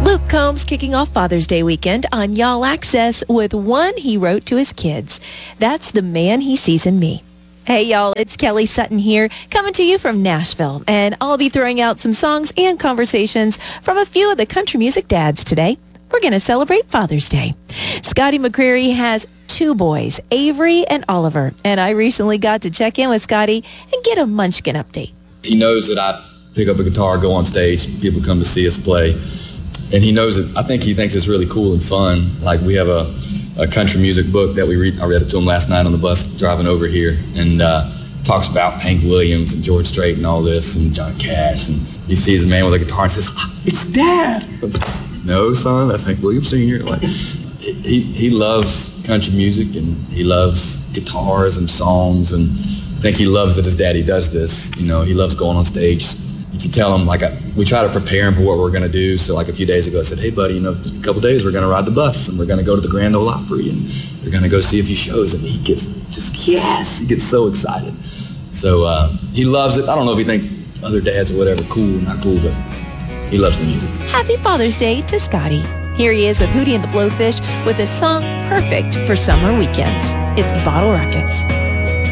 Luke Combs kicking off Father's Day weekend on Y'all Access with one he wrote to his kids. That's The Man He Sees in Me. Hey y'all, it's Kelly Sutton here, coming to you from Nashville, and I'll be throwing out some songs and conversations from a few of the country music dads today. We're going to celebrate Father's Day. Scotty McCreery has two boys, Avery and Oliver, and I recently got to check in with Scotty and get a Munchkin update. He knows that I pick up a guitar, go on stage, people come to see us play, and he knows it. I think he thinks it's really cool and fun. Like, we have a country music book that we read. I read it to him last night on the bus driving over here, and talks about Hank Williams and George Strait and all this, and John Cash, and he sees a man with a guitar and says, "It's Dad." No, son, that's Hank Williams Sr. Like, he loves country music, and he loves guitars and songs, and I think he loves that his daddy does this. You know, he loves going on stage. If you tell him, we try to prepare him for what we're going to do. So, a few days ago, I said, "Hey, buddy, a couple days we're going to ride the bus, and we're going to go to the Grand Ole Opry, and we're going to go see a few shows." And he gets he gets so excited. So he loves it. I don't know if he thinks other dads or whatever cool or not cool, but he loves the music. Happy Father's Day to Scotty. Here he is with Hootie and the Blowfish with a song perfect for summer weekends. It's Bottle Rockets.